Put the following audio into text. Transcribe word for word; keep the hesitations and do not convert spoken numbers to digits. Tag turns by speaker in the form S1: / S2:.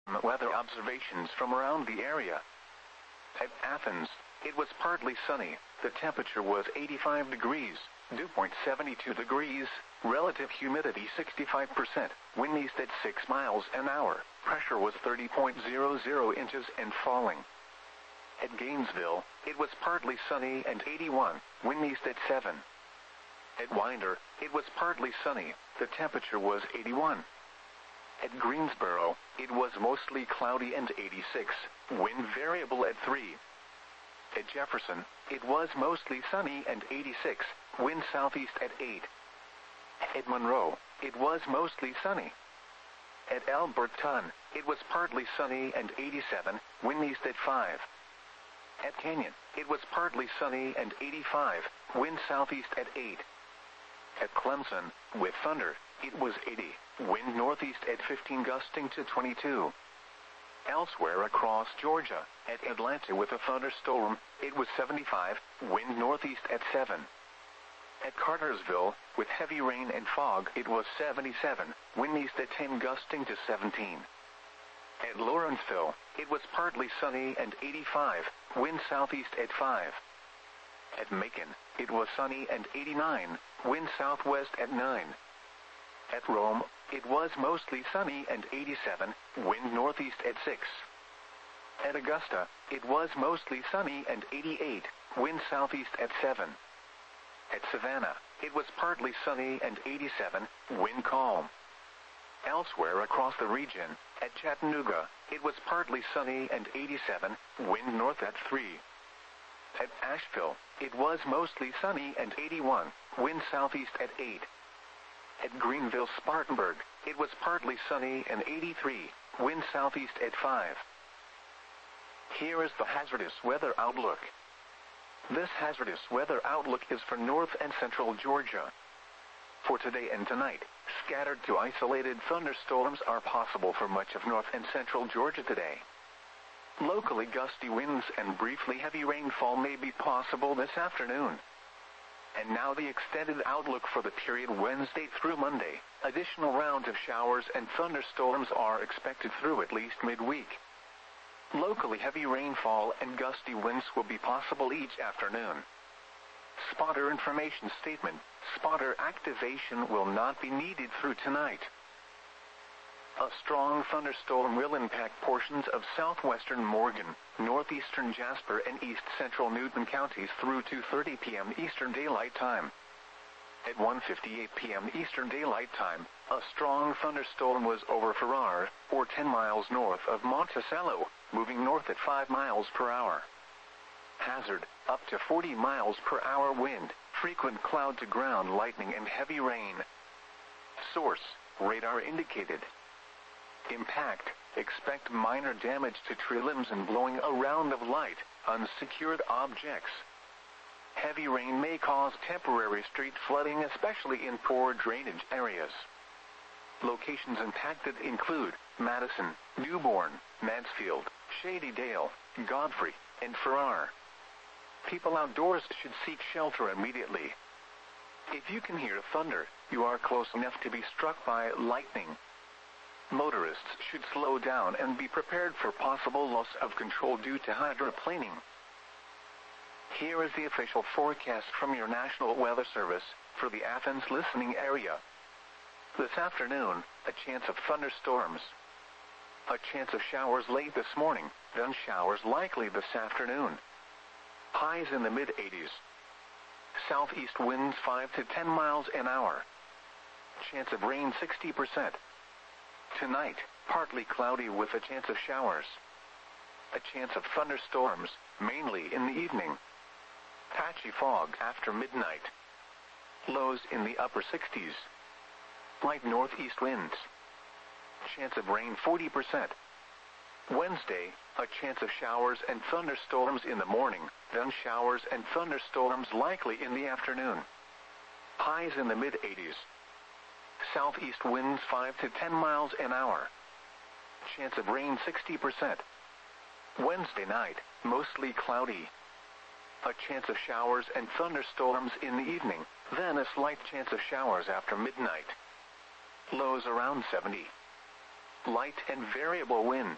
S1: Weather observations from around the area. At Athens, it was partly sunny. The temperature was eighty-five degrees, dew point seventy-two degrees, relative humidity sixty-five percent, wind east at six miles an hour, pressure was thirty point zero zero inches and falling. At Gainesville, it was partly sunny and eighty-one, wind east at seven. At Winder, it was partly sunny, the temperature was eighty-one. At Greensboro, it was mostly cloudy and eighty-six, wind variable at three. At Jefferson, it was mostly sunny and eighty-six, wind southeast at eight. At Monroe, it was mostly sunny. At Alberton, it was partly sunny and eighty-seven, wind east at five. At Canyon, it was partly sunny and eighty-five, wind southeast at eight. At Clemson, with thunder, it was eighty, wind northeast at fifteen gusting to twenty-two. Elsewhere across Georgia, at Atlanta with a thunderstorm, it was seventy-five, wind northeast at seven. At Cartersville, with heavy rain and fog, it was seventy-seven, wind east at ten gusting to seventeen. At Lawrenceville, it was partly sunny and eighty-five, wind southeast at five. At Macon, it was sunny and eighty-nine, wind southwest at nine. At Rome, it was mostly sunny and eighty-seven, wind northeast at six. At Augusta, it was mostly sunny and eighty-eight, wind southeast at seven. At Savannah, it was partly sunny and eighty-seven, wind calm. Elsewhere across the region, at Chattanooga, it was partly sunny and eighty-seven, wind north at three. At Asheville, it was mostly sunny and eighty-one, wind southeast at eight. At Greenville-Spartanburg, it was partly sunny and eighty-three, wind southeast at five. Here is the hazardous weather outlook. This hazardous weather outlook is for north and central Georgia. For today and tonight, scattered to isolated thunderstorms are possible for much of north and central Georgia today. Locally gusty winds and briefly heavy rainfall may be possible this afternoon. And now the extended outlook for the period Wednesday through Monday. Additional rounds of showers and thunderstorms are expected through at least midweek. Locally heavy rainfall and gusty winds will be possible each afternoon. Spotter information statement. Spotter activation will not be needed through tonight. A strong thunderstorm will impact portions of southwestern Morgan, northeastern Jasper and east central Newton counties through two thirty p m Eastern Daylight Time. At one fifty-eight p m Eastern Daylight Time, a strong thunderstorm was over Farrar, or ten miles north of Monticello, moving north at five miles per hour. Hazard, up to forty miles per hour wind, frequent cloud-to-ground lightning and heavy rain. Source, radar indicated. Impact, expect minor damage to tree limbs and blowing around of light, unsecured objects. Heavy rain may cause temporary street flooding, especially in poor drainage areas. Locations impacted include Madison, Newborn, Mansfield, Shady Dale, Godfrey, and Farrar. People outdoors should seek shelter immediately. If you can hear thunder, you are close enough to be struck by lightning. Motorists should slow down and be prepared for possible loss of control due to hydroplaning. Here is the official forecast from your National Weather Service for the Athens listening area. This afternoon, a chance of thunderstorms. A chance of showers late this morning, then showers likely this afternoon. Highs in the mid eighties. Southeast winds five to ten miles an hour. Chance of rain sixty percent. Tonight, partly cloudy with a chance of showers. A chance of thunderstorms, mainly in the evening. Patchy fog after midnight. Lows in the upper sixties. Light northeast winds. Chance of rain forty percent. Wednesday, a chance of showers and thunderstorms in the morning, then showers and thunderstorms likely in the afternoon. Highs in the mid eighties. Southeast winds five to ten miles an hour. Chance of rain sixty percent. Wednesday night, mostly cloudy. A chance of showers and thunderstorms in the evening, then a slight chance of showers after midnight. Lows around seventy. Light and variable wind.